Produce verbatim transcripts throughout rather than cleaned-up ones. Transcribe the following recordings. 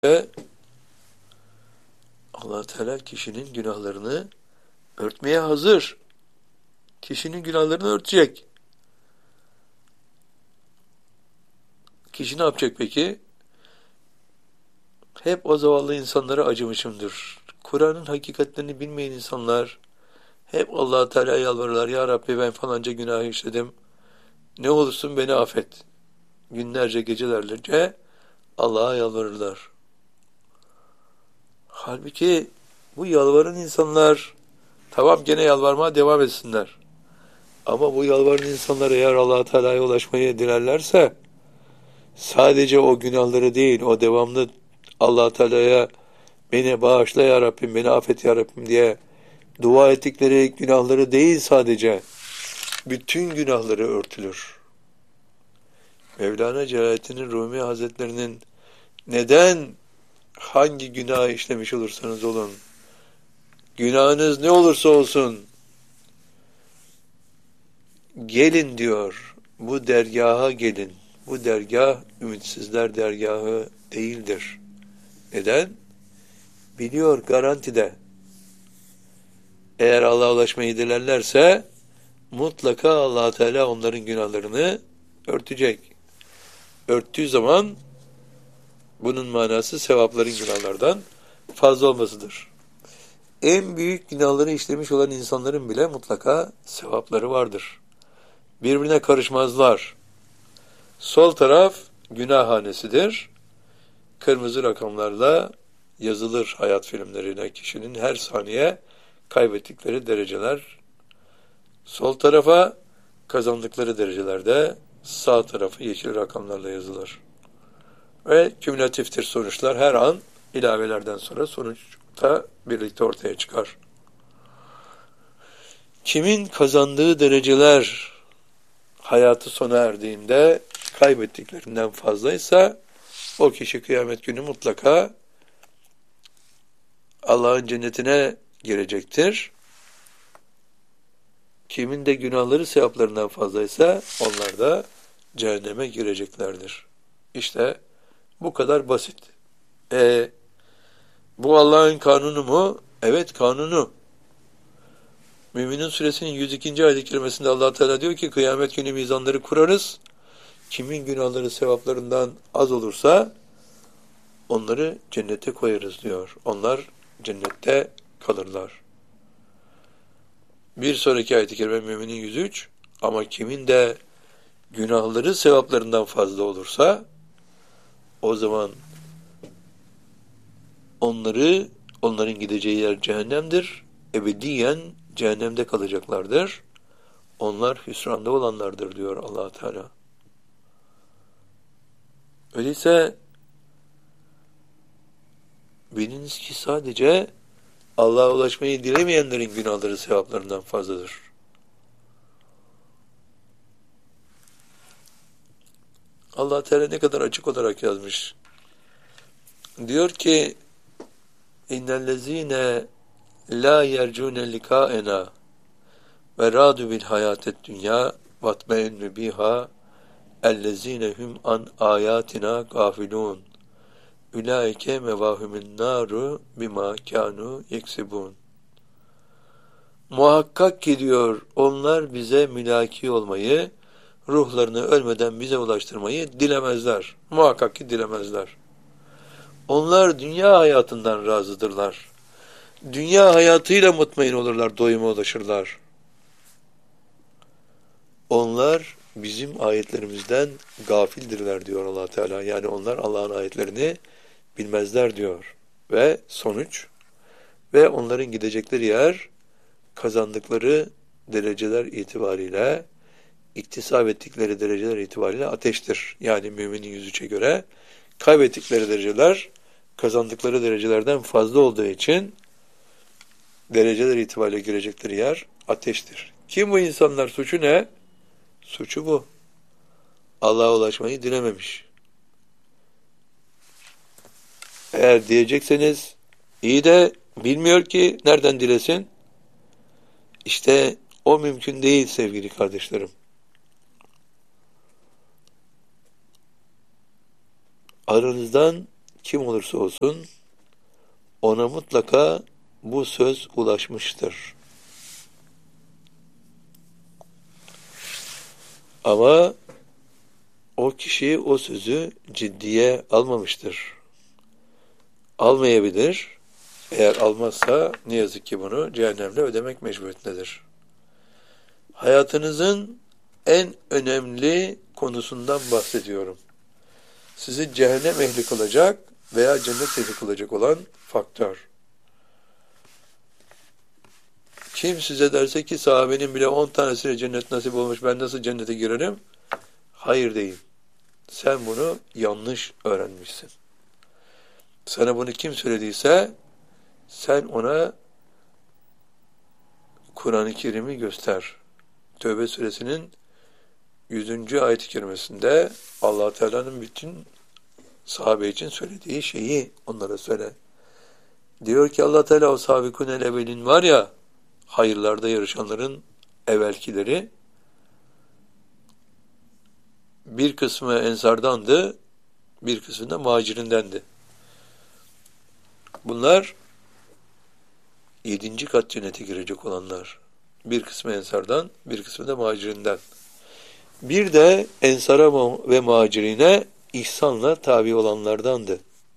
Ve Allah Teala kişinin günahlarını örtmeye hazır. Kişinin günahlarını örtecek. Kişi ne yapacak peki? Hep o zavallı insanlara acımışımdır. Kur'an'ın hakikatlerini bilmeyen insanlar hep Allah Teala'ya yalvarırlar. Ya Rabbi, ben falanca günah işledim. Ne olursun beni affet. Günlerce, gecelerce Allah'a yalvarırlar. Halbuki bu yalvaran insanlar tamam, gene yalvarmaya devam etsinler. Ama bu yalvaran insanlar eğer Allah Teala'ya ulaşmayı dilerlerse sadece o günahları değil, o devamlı Allah Teala'ya beni bağışla ya Rabbim, beni affet ya Rabbim diye dua ettikleri günahları değil, sadece bütün günahları örtülür. Mevlana Celaleddin Rumi Hazretlerinin neden hangi günah işlemiş olursanız olun, günahınız ne olursa olsun, gelin diyor, bu dergaha gelin. Bu dergah ümitsizler dergahı değildir. Neden? Biliyor, garantide. Eğer Allah'a ulaşmayı dilerlerse mutlaka Allah Teala onların günahlarını örtecek. Örttüğü zaman bunun manası sevapların günahlardan fazla olmasıdır. En büyük günahları işlemiş olan insanların bile mutlaka sevapları vardır. Birbirine karışmazlar. Sol taraf günahhanesidir. Kırmızı rakamlarla yazılır hayat filmlerine kişinin her saniye kaybettikleri dereceler. Sol tarafa kazandıkları derecelerde, sağ tarafı yeşil rakamlarla yazılır. Ve kümülatiftir sonuçlar. Her an ilavelerden sonra sonuçta birlikte ortaya çıkar. Kimin kazandığı dereceler hayatı sona erdiğinde kaybettiklerinden fazlaysa o kişi kıyamet günü mutlaka Allah'ın cennetine girecektir. Kimin de günahları sevaplarından fazlaysa onlar da cehenneme gireceklerdir. İşte bu kadar basit. E, bu Allah'ın kanunu mu? Evet, kanunu. Müminin Suresinin yüz ikinci ayet-i kerimesinde Allah Teala diyor ki kıyamet günü mizanları kurarız. Kimin günahları sevaplarından az olursa onları cennete koyarız diyor. Onlar cennette kalırlar. Bir sonraki ayet-i kerime Müminin yüz üç, ama kimin de günahları sevaplarından fazla olursa o zaman onları, onların gideceği yer cehennemdir. Ebediyen cehennemde kalacaklardır. Onlar hüsranda olanlardır diyor Allah Teala. Öyleyse biliniz ki sadece Allah'a ulaşmayı dilemeyenlerin günahları sevaplarından fazladır. Allah Teala ne kadar açık olarak yazmış. Diyor ki İnnellezîne lâ yercûne likâena ve râdü bil hayâted dünyâ vatme'ennü biha ellezîne hum an âyâtina gâfilûn ulaike mevâhumun nâru bimâ kânû yeksibûn. Muhakkak ki diyor, onlar bize mülaki olmayı, ruhlarını ölmeden bize ulaştırmayı dilemezler. Muhakkak ki dilemezler. Onlar dünya hayatından razıdırlar. Dünya hayatıyla mutmain olurlar, doyuma ulaşırlar. Onlar bizim ayetlerimizden gafildirler diyor Allah Teala. Yani onlar Allah'ın ayetlerini bilmezler diyor. Ve sonuç, ve onların gidecekleri yer kazandıkları dereceler itibariyle, iktisap ettikleri dereceler itibariyle ateştir. Yani Müminin yüz üçe göre kaybettikleri dereceler kazandıkları derecelerden fazla olduğu için dereceler itibariyle girecekleri yer ateştir. Kim bu insanlar? Suçu ne? Suçu bu. Allah'a ulaşmayı dilememiş. Eğer diyecekseniz iyi de bilmiyor ki nereden dilesin? İşte o mümkün değil sevgili kardeşlerim. Aranızdan kim olursa olsun ona mutlaka bu söz ulaşmıştır. Ama o kişi o sözü ciddiye almamıştır. Almayabilir. Eğer almazsa ne yazık ki bunu cehennemle ödemek mecburiyetindedir. Hayatınızın en önemli konusundan bahsediyorum. Sizi cehennem ehli kılacak veya cennet ehli kılacak olan faktör. Kim size derse ki sahabenin bile on tanesine cennet nasip olmuş, ben nasıl cennete girerim? Hayır deyin. Sen bunu yanlış öğrenmişsin. Sana bunu kim söylediyse sen ona Kur'an-ı Kerim'i göster. Tövbe suresinin yüzüncü ayet-i kerimesinde Allah Teala'nın bütün sahabe için söylediği şeyi onlara söyle. Diyor ki Allah Teala o sabikunel evvelin var ya, hayırlarda yarışanların evvelkileri, bir kısmı ensardandı, bir kısmı da muhacirindendi. Bunlar yedinci kat cennete girecek olanlar. Bir kısmı ensardan, bir kısmı da muhacirinden. Bir de ensara ve muhacirine ihsanla tabi olanlardandı.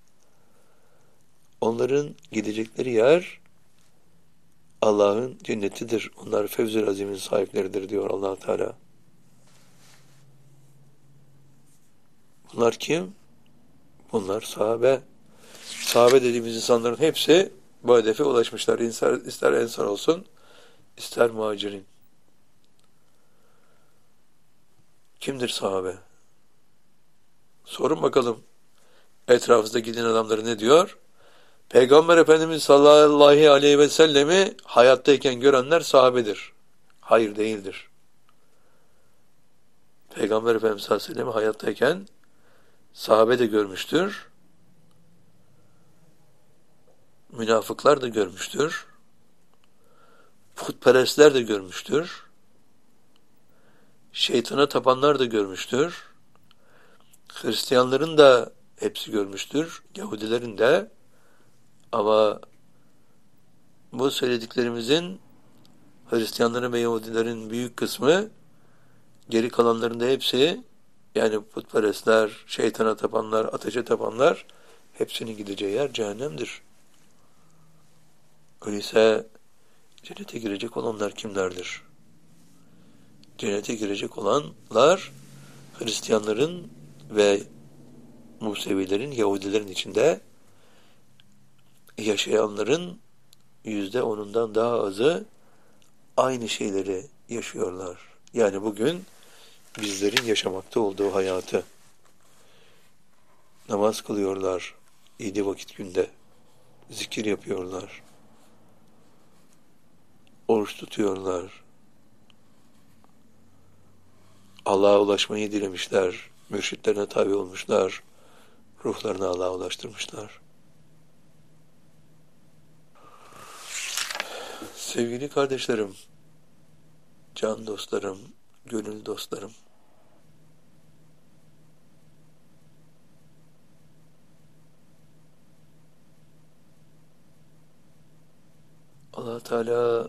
Onların gidecekleri yer Allah'ın cennetidir. Onlar Fevz-ül Azim'in sahipleridir diyor Allah Teala. Bunlar kim? Bunlar sahabe. Sahabe dediğimiz insanların hepsi bu hedefe ulaşmışlar. İster, ister ensar olsun, ister muhacirin. Kimdir sahabe? Sorun bakalım. Etrafınızda giden adamları ne diyor? Peygamber Efendimiz sallallahu aleyhi ve sellemi hayattayken görenler sahabedir. Hayır, değildir. Peygamber Efendimiz sallallahu aleyhi ve sellemi hayattayken sahabe de görmüştür. Münafıklar da görmüştür. Putperestler de görmüştür. Şeytana tapanlar da görmüştür. Hristiyanların da hepsi görmüştür. Yahudilerin de. Ama bu söylediklerimizin Hristiyanların ve Yahudilerin büyük kısmı, geri kalanların da hepsi, yani putperestler, şeytana tapanlar, ateşe tapanlar, hepsinin gideceği yer cehennemdir. Öyleyse cennete girecek olanlar kimlerdir? Cennete girecek olanlar Hristiyanların ve Musevilerin, Yahudilerin içinde yaşayanların yüzde onundan daha azı aynı şeyleri yaşıyorlar. Yani bugün bizlerin yaşamakta olduğu hayatı. Namaz kılıyorlar yedi vakit günde. Zikir yapıyorlar. Oruç tutuyorlar. Allah'a ulaşmayı dilemişler. Mürşitlerine tabi olmuşlar. Ruhlarını Allah'a ulaştırmışlar. Sevgili kardeşlerim, can dostlarım, gönül dostlarım, Allah Teala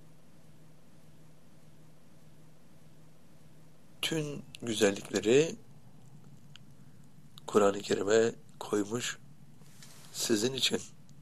tüm güzellikleri Kur'an-ı Kerim'e koymuş sizin için.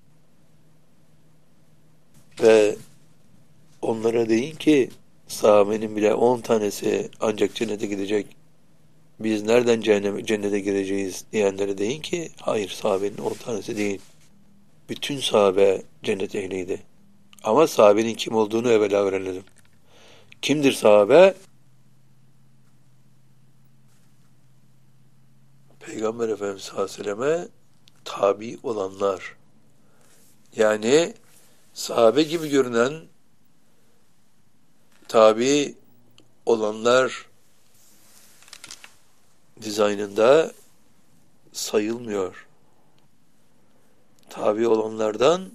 Ve onlara deyin ki sahabenin bile on tanesi ancak cennete gidecek. Biz nereden cehenneme, cennete gireceğiz diyenlere deyin ki hayır, sahabenin on tanesi değil. Bütün sahabe cennet ehliydi. Ama sahabenin kim olduğunu evvela öğrenelim. Kimdir sahabe? Peygamber Efendimiz sallallahu aleyhi ve selleme tabi olanlar. Yani sahabe gibi görünen tabi olanlar dizaynında sayılmıyor. Tabi olanlardan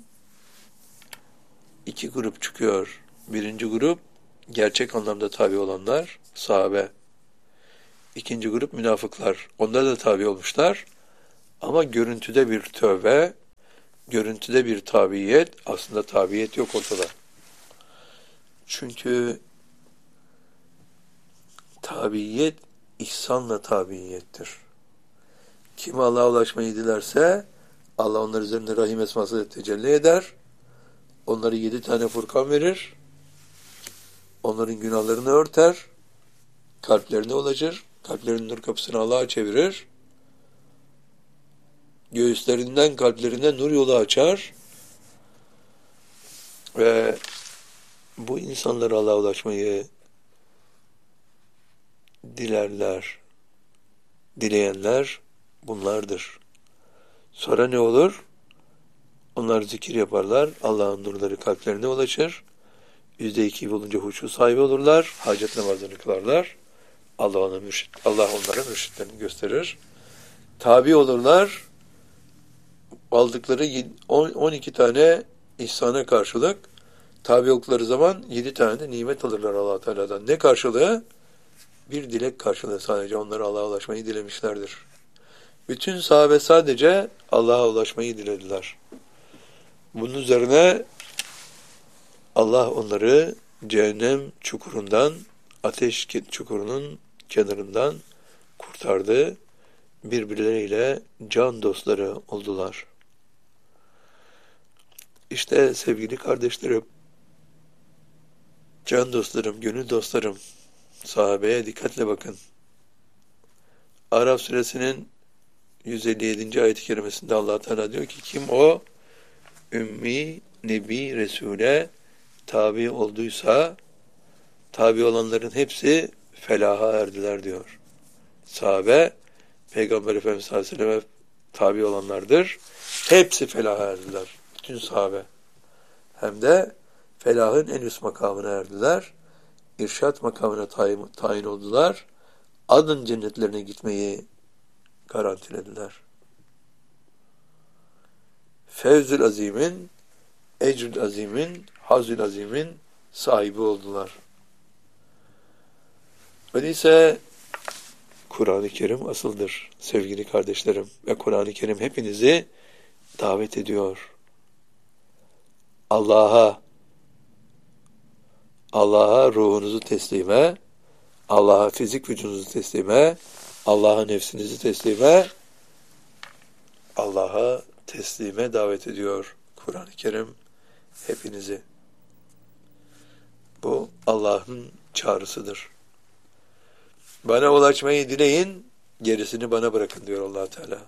iki grup çıkıyor. Birinci grup gerçek anlamda tabi olanlar, sahabe. İkinci grup münafıklar. Onlar da tabi olmuşlar. Ama görüntüde bir tövbe, görüntüde bir tabiyet, aslında tabiyet yok ortada. Çünkü tabiyet ihsanla tabiyettir. Kim Allah'a ulaşmayı dilerse Allah onlar üzerinde rahim esması tecelli eder. Onlara yedi tane Furkan verir. Onların günahlarını örter. Kalplerine ulaşır. Kalplerinin nur kapısını Allah'a çevirir. Göğüslerinden kalplerine nur yolu açar. Ve bu insanlara Allah'a ulaşmayı dilerler. Dileyenler bunlardır. Sonra ne olur? Onlar zikir yaparlar. Allah'ın nurları kalplerine ulaşır. Yüzde iki olunca huşu sahibi olurlar. Hacet namazını kılarlar. Allah ona mürşit, Allah onlara mürşitlerini gösterir. Tabi olurlar. Aldıkları on iki tane ihsana karşılık tabi oldukları zaman yedi tane de nimet alırlar Allah Teala'dan. Ne karşılığı? Bir dilek karşılığı sadece. Onlara Allah'a ulaşmayı dilemişlerdir. Bütün sahabe sadece Allah'a ulaşmayı dilediler. Bunun üzerine Allah onları cehennem çukurundan, ateş çukurunun kenarından kurtardı. Birbirleriyle can dostları oldular. İşte sevgili kardeşlerim, can dostlarım, gönül dostlarım, sahabeye dikkatle bakın. Araf suresinin yüz elli yedinci ayet-i kerimesinde Allah Teala diyor ki kim o ümmi, nebi, resule tabi olduysa tabi olanların hepsi felaha erdiler diyor. Sahabe Peygamber Efendimiz sallallahu aleyhi ve selleme tabi olanlardır. Hepsi felaha erdiler. Bütün sahabe. Hem de felahın en üst makamına erdiler. İrşat makamına tayin, tayin oldular. Adın cennetlerine gitmeyi garantilediler. Fevzül azimin, ecrül azimin, hazül azimin sahibi oldular. Öyleyse Kur'an-ı Kerim asıldır sevgili kardeşlerim ve Kur'an-ı Kerim hepinizi davet ediyor. Allah'a, Allah'a ruhunuzu teslime, Allah'a fizik vücudunuzu teslime, Allah'a nefsinizi teslime, Allah'a teslime davet ediyor Kur'an-ı Kerim hepinizi. Bu Allah'ın çağrısıdır. Bana ulaşmayı dileyin, gerisini bana bırakın diyor Allah Teala.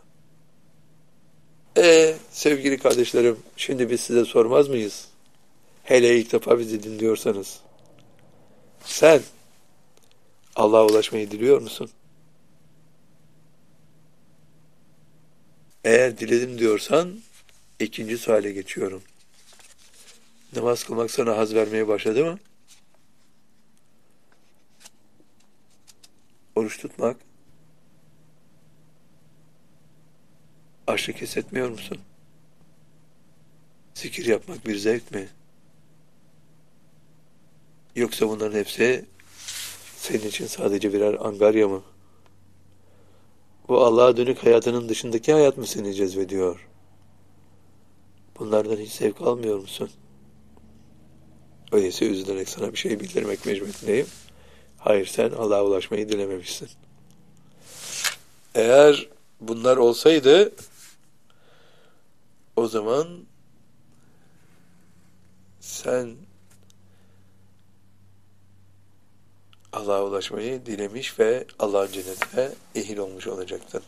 E sevgili kardeşlerim, şimdi biz size sormaz mıyız? Hele ilk defa bizi dinliyorsanız. Sen Allah'a ulaşmayı diliyor musun? Eğer diledim diyorsan ikinci suale geçiyorum. Namaz kılmak sana haz vermeye başladı mı? Oruç tutmak? Açlık hissetmiyor musun? Zikir yapmak bir zevk mi? Yoksa bunların hepsi senin için sadece birer angarya mı? Bu Allah'a dönük hayatının dışındaki hayat mı seni cezbediyor? Bunlardan hiç zevk almıyor musun? Öyleyse üzülerek sana bir şey bildirmek mecburiyetindeyim. Hayır, sen Allah'a ulaşmayı dilememişsin. Eğer bunlar olsaydı o zaman sen Allah'a ulaşmayı dilemiş ve Allah'ın cennetine ehil olmuş olacaktın.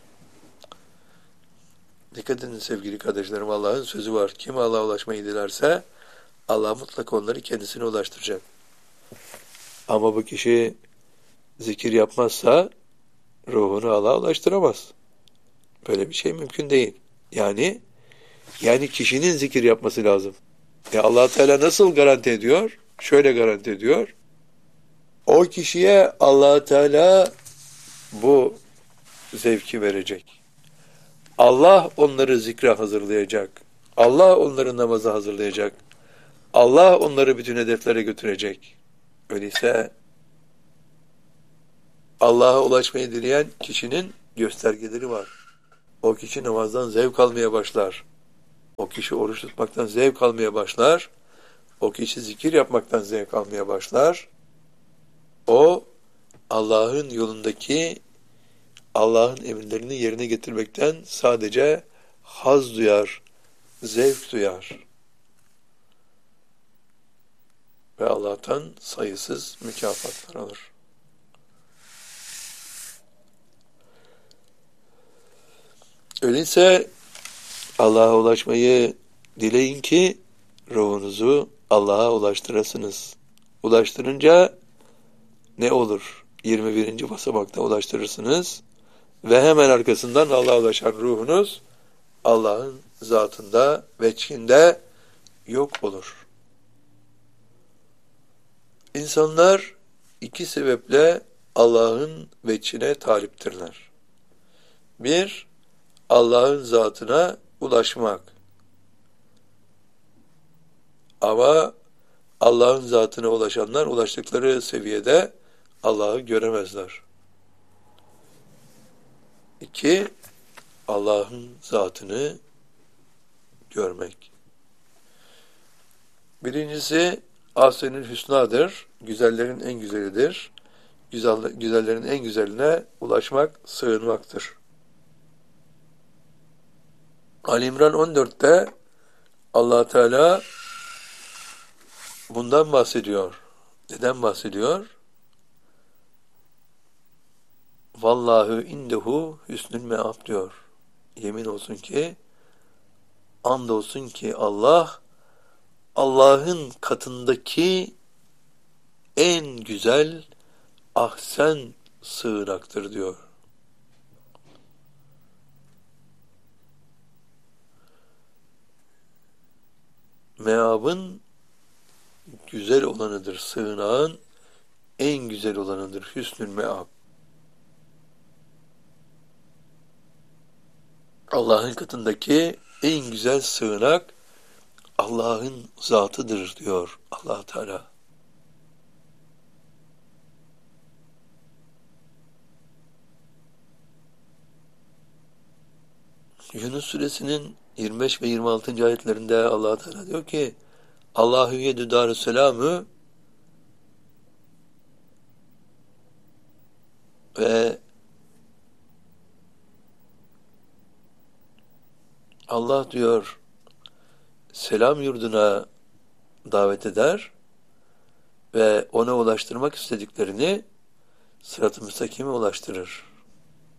Dikkat edin sevgili kardeşlerim, Allah'ın sözü var. Kim Allah'a ulaşmayı dilerse Allah mutlaka onları kendisine ulaştıracak. Ama bu kişi zikir yapmazsa ruhunu Allah'a ulaştıramaz. Böyle bir şey mümkün değil. Yani yani kişinin zikir yapması lazım. Ya Allah Teala nasıl garanti ediyor? Şöyle garanti ediyor. O kişiye Allah Teala bu zevki verecek. Allah onları zikre hazırlayacak. Allah onları namaza hazırlayacak. Allah onları bütün hedeflere götürecek. Öyleyse Allah'a ulaşmayı dileyen kişinin göstergeleri var. O kişi namazdan zevk almaya başlar. O kişi oruç tutmaktan zevk almaya başlar. O kişi zikir yapmaktan zevk almaya başlar. O Allah'ın yolundaki Allah'ın emirlerini yerine getirmekten sadece haz duyar, zevk duyar. Ve Allah'tan sayısız mükafatlar alır. Öyleyse Allah'a ulaşmayı dileyin ki ruhunuzu Allah'a ulaştırasınız. Ulaştırınca ne olur? yirmi birinci basamakta ulaştırırsınız ve hemen arkasından Allah'a ulaşan ruhunuz Allah'ın zatında, veçhinde yok olur. İnsanlar iki sebeple Allah'ın veçhine taliptirler. Bir, Allah'ın zatına ulaşmak. Ama Allah'ın zatına ulaşanlar ulaştıkları seviyede Allah'ı göremezler. İki, Allah'ın zatını görmek. Birincisi Asr-ül Hüsna'dır. Güzellerin en güzelidir. Güzel, güzellerin en güzeline ulaşmak, sığınmaktır. Ali İmran on dörtte Allah Teala bundan bahsediyor. Neden bahsediyor? Vallahu indehu hüsnül meab diyor. Yemin olsun ki, andolsun ki Allah, Allah'ın katındaki en güzel ahsen sığınaktır diyor. Meabın güzel olanıdır. Sığınağın en güzel olanıdır. Hüsnül meab. Allah'ın katındaki en güzel sığınak Allah'ın zatıdır diyor Allah Teala. Yunus suresinin yirmi beş ve yirmi altıncı ayetlerinde Allah Teala diyor ki Allahu yedü darüsselamü ve Allah diyor selam yurduna davet eder ve ona ulaştırmak istediklerini sırat-ı müstakime ulaştırır.